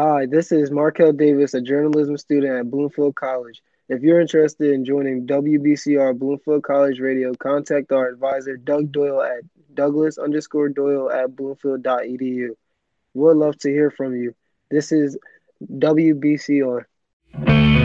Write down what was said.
Hi, this is Markel Davis, a journalism student at Bloomfield College. If you're interested in joining WBCR Bloomfield College Radio, contact our advisor, Doug Doyle at Douglas_Doyle@bloomfield.edu. We'd love to hear from you. This is WBCR.